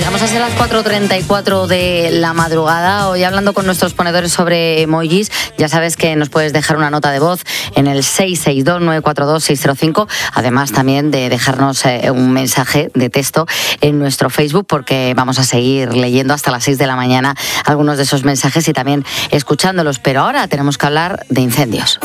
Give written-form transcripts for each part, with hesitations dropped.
Llegamos a las 4:34 de la madrugada, hoy hablando con nuestros ponedores sobre emojis. Ya sabes que nos puedes dejar una nota de voz en el 662-942-605, además también de dejarnos un mensaje de texto en nuestro Facebook, porque vamos a seguir leyendo hasta las 6 de la mañana algunos de esos mensajes y también escuchándolos. Pero ahora tenemos que hablar de incendios.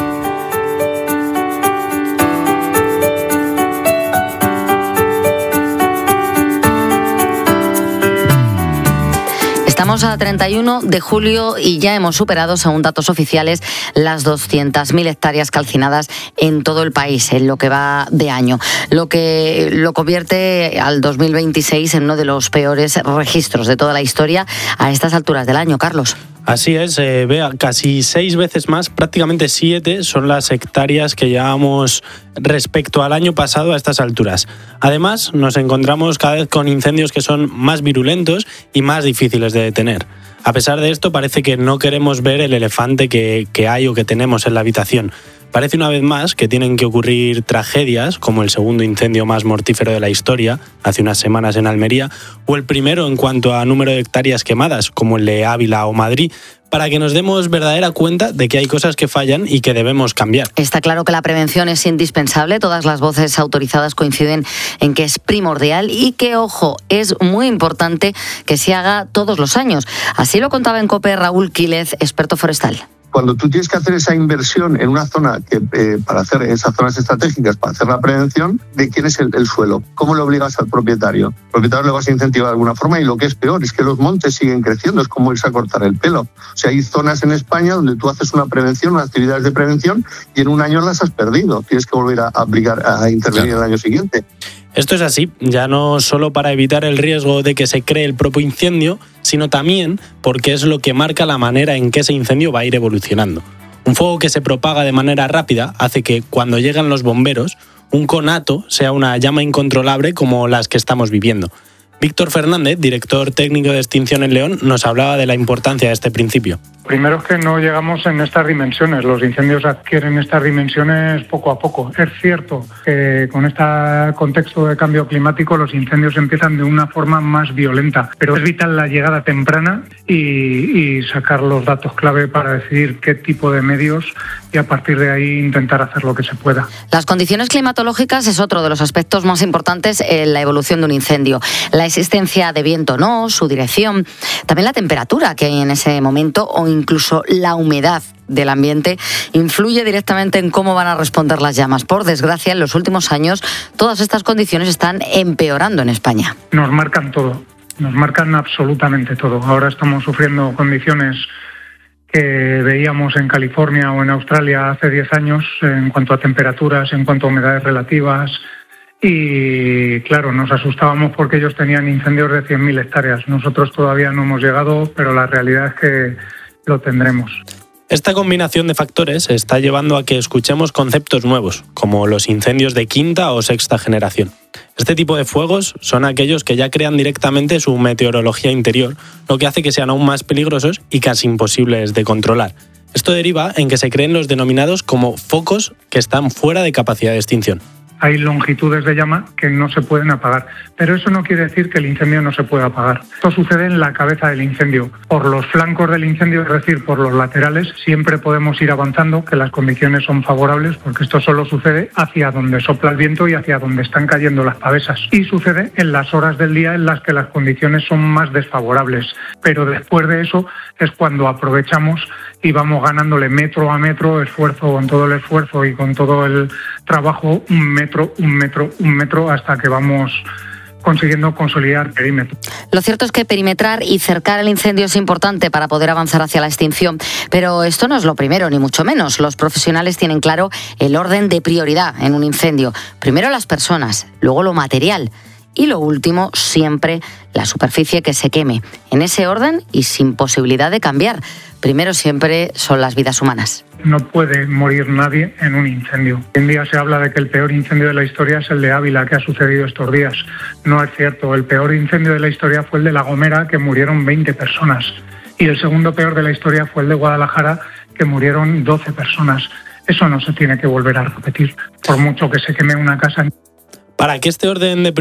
Estamos a 31 de julio y ya hemos superado, según datos oficiales, las 200.000 hectáreas calcinadas en todo el país en lo que va de año, lo que lo convierte al 2026 en uno de los peores registros de toda la historia a estas alturas del año. Carlos. Así es, Bea, casi 6 veces más, prácticamente 7, son las hectáreas que llevamos respecto al año pasado a estas alturas. Además, nos encontramos cada vez con incendios que son más virulentos y más difíciles de detener. A pesar de esto, parece que no queremos ver el elefante que hay o que tenemos en la habitación. Parece una vez más que tienen que ocurrir tragedias, como el segundo incendio más mortífero de la historia, hace unas semanas en Almería, o el primero en cuanto a número de hectáreas quemadas, como el de Ávila o Madrid, para que nos demos verdadera cuenta de que hay cosas que fallan y que debemos cambiar. Está claro que la prevención es indispensable, todas las voces autorizadas coinciden en que es primordial y que, ojo, es muy importante que se haga todos los años. Así lo contaba en COPE Raúl Quílez, experto forestal. Cuando tú tienes que hacer esa inversión en una zona que para hacer esas zonas estratégicas, para hacer la prevención, ¿de quién es el suelo? ¿Cómo le obligas al propietario? El propietario le vas a incentivar de alguna forma y lo que es peor es que los montes siguen creciendo, es como irse a cortar el pelo. O sea, hay zonas en España donde tú haces una prevención, unas actividades de prevención y en un año las has perdido. Tienes que volver a intervenir el año siguiente. Esto es así, ya no solo para evitar el riesgo de que se cree el propio incendio, sino también porque es lo que marca la manera en que ese incendio va a ir evolucionando. Un fuego que se propaga de manera rápida hace que, cuando llegan los bomberos, un conato sea una llama incontrolable como las que estamos viviendo. Víctor Fernández, director técnico de Extinción en León, nos hablaba de la importancia de este principio. Primero es que no llegamos en estas dimensiones, los incendios adquieren estas dimensiones poco a poco. Es cierto que con este contexto de cambio climático los incendios empiezan de una forma más violenta, pero es vital la llegada temprana y sacar los datos clave para decidir qué tipo de medios y a partir de ahí intentar hacer lo que se pueda. Las condiciones climatológicas es otro de los aspectos más importantes en la evolución de un incendio. La existencia de viento o no, su dirección, también la temperatura que hay en ese momento o incluso la humedad del ambiente influye directamente en cómo van a responder las llamas. Por desgracia, en los últimos años todas estas condiciones están empeorando en España. Nos marcan todo, nos marcan absolutamente todo. Ahora estamos sufriendo condiciones que veíamos en California o en Australia hace 10 años en cuanto a temperaturas, en cuanto a humedades relativas. Y claro, nos asustábamos porque ellos tenían incendios de 100.000 hectáreas. Nosotros todavía no hemos llegado, pero la realidad es que lo tendremos. Esta combinación de factores está llevando a que escuchemos conceptos nuevos, como los incendios de quinta o sexta generación. Este tipo de fuegos son aquellos que ya crean directamente su meteorología interior, lo que hace que sean aún más peligrosos y casi imposibles de controlar. Esto deriva en que se creen los denominados como focos que están fuera de capacidad de extinción. Hay longitudes de llama que no se pueden apagar, pero eso no quiere decir que el incendio no se pueda apagar. Esto sucede en la cabeza del incendio. Por los flancos del incendio, es decir, por los laterales, siempre podemos ir avanzando, que las condiciones son favorables, porque esto solo sucede hacia donde sopla el viento y hacia donde están cayendo las pavesas. Y sucede en las horas del día en las que las condiciones son más desfavorables. Pero después de eso es cuando aprovechamos y vamos ganándole metro a metro, esfuerzo con todo el esfuerzo y con todo el trabajo, un metro, hasta que vamos consiguiendo consolidar perímetro. Lo cierto es que perimetrar y cercar el incendio es importante para poder avanzar hacia la extinción, pero esto no es lo primero, ni mucho menos. Los profesionales tienen claro el orden de prioridad en un incendio. Primero las personas, luego lo material y lo último, siempre la superficie que se queme. En ese orden y sin posibilidad de cambiar. Primero siempre son las vidas humanas. No puede morir nadie en un incendio. Hoy en día se habla de que el peor incendio de la historia es el de Ávila, que ha sucedido estos días. No es cierto. El peor incendio de la historia fue el de La Gomera, que murieron 20 personas. Y el segundo peor de la historia fue el de Guadalajara, que murieron 12 personas. Eso no se tiene que volver a repetir, por mucho que se queme una casa. Para que este orden de